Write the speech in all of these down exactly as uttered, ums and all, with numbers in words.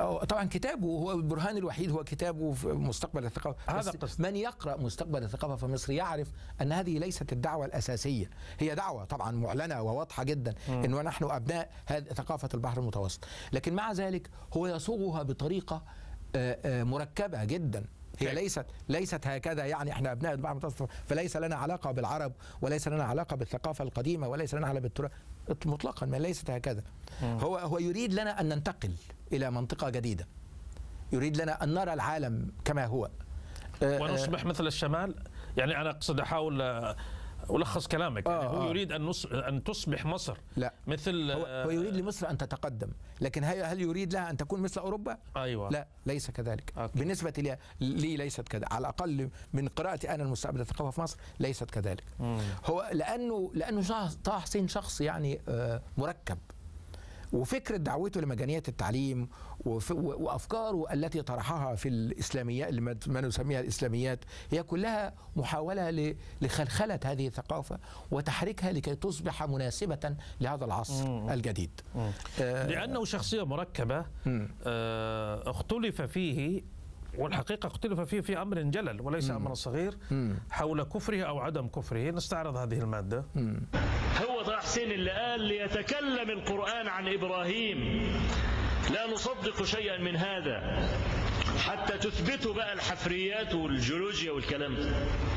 طبعا كتابه هو البرهان الوحيد، هو كتابه في مستقبل الثقافة. هذا قصد. من يقرأ مستقبل الثقافة في مصر يعرف أن هذه ليست الدعوة الأساسية، هي دعوة طبعا معلنة وواضحة جدا أنه نحن أبناء هذه ثقافة البحر المتوسط، لكن مع ذلك هو يصوغها بطريقة مركبة جدا. هي ليست ليست هكذا، يعني احنا ابناء البحر المتوسط فليس لنا علاقه بالعرب وليس لنا علاقه بالثقافه القديمه وليس لنا علاقه بالتراث مطلقا، ما ليست هكذا. هو هو يريد لنا ان ننتقل الى منطقه جديده، يريد لنا ان نرى العالم كما هو ونصبح مثل الشمال. يعني انا اقصد احاول ألخص كلامك. يعني آه هو آه. يريد أن أن تصبح مصر لا مثل هو, هو يريد لمصر أن تتقدم، لكن هل يريد لها أن تكون مثل أوروبا؟ أيوة. لا ليس كذلك. أوكي. بالنسبة لي, لي ليست كذا، على الأقل من قراءتي أنا المستقبل الثقافة في مصر ليست كذلك. مم. هو لأنه لأنه طه حسين شخص يعني مركب، وفكرة دعوته لمجانية التعليم وأفكاره التي طرحها في الإسلاميات اللي ما نسميها الإسلاميات هي كلها محاولة لخلخلة هذه الثقافة وتحريكها لكي تصبح مناسبة لهذا العصر مم. الجديد. مم. آه لأنه شخصية مركبة آه اختلف فيه، والحقيقة اختلف فيه في أمر جلل وليس أمر صغير حول كفره أو عدم كفره. نستعرض هذه المادة. مم. هو طه حسين اللي قال ليتكلم القرآن عن إبراهيم، لا نصدق شيئا من هذا حتى تثبتوا بقى الحفريات والجيولوجيا والكلام ده.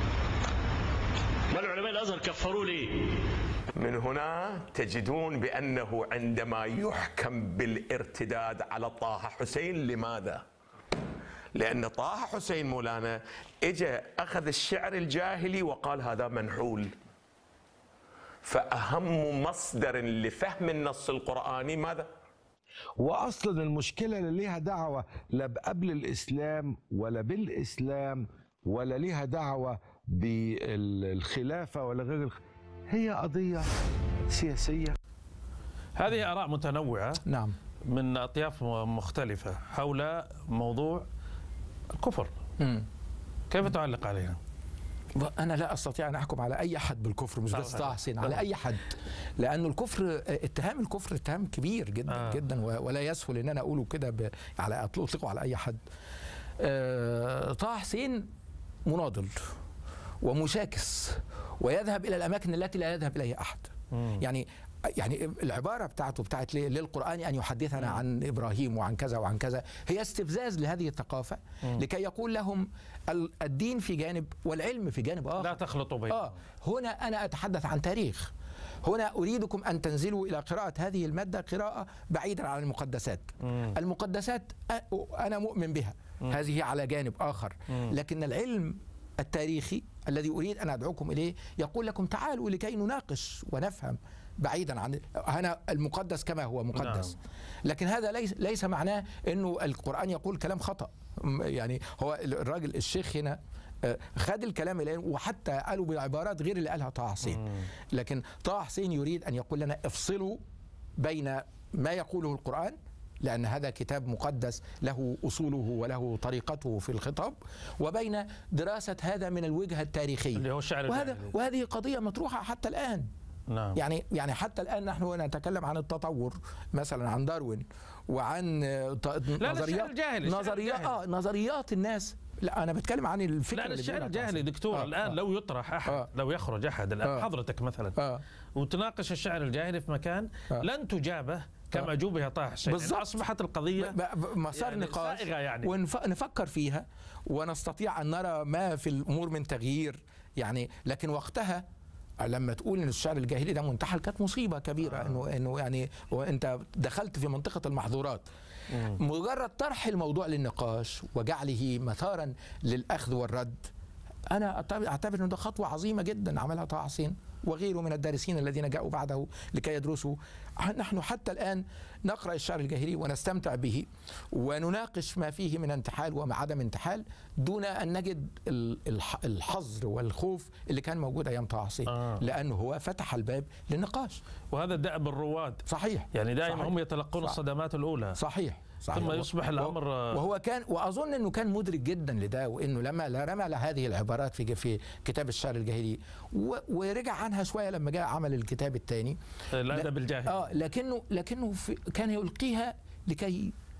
ما العلماء الأزهر كفروا ليه؟ من هنا تجدون بأنه عندما يحكم بالارتداد على طه حسين، لماذا؟ لأن طه حسين مولانا إجا أخذ الشعر الجاهلي وقال هذا منحول. فأهم مصدر لفهم النص القرآني ماذا؟ وأصلا المشكلة اللي ليها دعوة لا قبل الإسلام ولا بالإسلام ولا ليها دعوة بالخلافة ولا غير الخ... هي قضية سياسية. هذه آراء متنوعة نعم من أطياف مختلفة حول موضوع الكفر. م. كيف تعلق عليها؟ أنا لا أستطيع أن أحكم على أي أحد بالكفر، مش بس طه حسين، على أي حد، لأنه الكفر اتهام الكفر اتهام كبير جدا آه. جدا، ولا يسهل أن أنا أقوله كده على أطلقه على أي حد. آه طه حسين مناضل ومشاكس ويذهب إلى الأماكن التي لا يذهب إليها أحد. مم. يعني يعني العبارة بتاعته بتاعت للقرآن أن يحدثنا مم. عن إبراهيم وعن كذا وعن كذا هي استفزاز لهذه الثقافة مم. لكي يقول لهم الدين في جانب والعلم في جانب آخر، لا تخلطوا بينهم. آه هنا أنا أتحدث عن تاريخ، هنا أريدكم أن تنزلوا إلى قراءة هذه المادة قراءة بعيدا عن المقدسات. مم. المقدسات أنا مؤمن بها، مم. هذه على جانب آخر، مم. لكن العلم التاريخي الذي أريد أن أدعوكم إليه يقول لكم تعالوا لكي نناقش ونفهم بعيدا عن هنا المقدس كما هو مقدس. نعم. لكن هذا ليس ليس معناه انه القرآن يقول كلام خطأ. يعني هو الراجل الشيخ هنا خد الكلام الان وحتى قالوا بعبارات غير اللي قالها طه حسين. لكن طه حسين يريد ان يقول لنا افصلوا بين ما يقوله القرآن، لأن هذا كتاب مقدس له أصوله وله طريقته في الخطاب، وبين دراسة هذا من الوجهة التاريخية اللي هو الشعر وهذا وهذه قضية مطروحة حتى الآن. نعم. يعني يعني حتى الآن نحن نتكلم عن التطور مثلا، عن داروين وعن نظريات نظريات اه نظريات الناس. لا أنا بتكلم عن الفكر. لا الشعر الجاهلي دكتور آه الآن آه لو يطرح أحد آه لو يخرج أحد الآن آه حضرتك مثلا آه وتناقش الشعر الجاهلي في مكان آه لن تجابه كما جوبها طه حسين. يعني أصبحت القضية مسار يعني نقاش يعني. ونفكر فيها ونستطيع أن نرى ما في الأمور من تغيير يعني. لكن وقتها لما تقول ان الشعر الجاهلي ده منتحل كانت مصيبه كبيره. آه. انه انه يعني وانت دخلت في منطقه المحظورات. مم. مجرد طرح الموضوع للنقاش وجعله مثارا للاخذ والرد، انا اعتبر انه ده خطوه عظيمه جدا عملها طه حسين وغيره من الدارسين الذين جاءوا بعده لكي يدرسوا. نحن حتى الآن نقرأ الشعر الجاهلي ونستمتع به ونناقش ما فيه من انتحال وما عدم انتحال دون أن نجد الحظر والخوف اللي كان موجود أيام طه حسين. آه. لأنه هو فتح الباب للنقاش. وهذا دأب الرواد. صحيح. يعني دائما صحيح. هم يتلقون صحيح. الصدمات الأولى. صحيح. صحيح. ثم يصبح الأمر وهو كان وأظن أنه كان مدرك جدا لده، وأنه لما رمى هذه العبارات في في كتاب الشعر الجاهلي ورجع عنها شوية لما جاء عمل الكتاب الثاني الأدب الجاهلي. آه لكنه لكنه كان يلقيها لكي